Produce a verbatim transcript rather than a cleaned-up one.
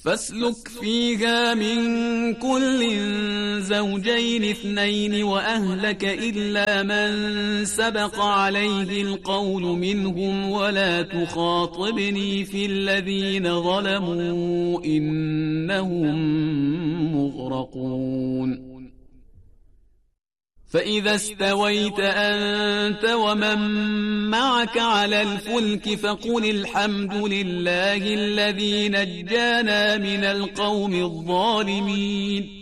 فاسلك فيها من كل زوجين اثنين وأهلك إلا من سبق عليه القول منهم ولا تخاطبني في الذين ظلموا إنهم مغرقون فإذا استويت أنت ومن معك على الفلك فقل الحمد لله الذي نجانا من القوم الظالمين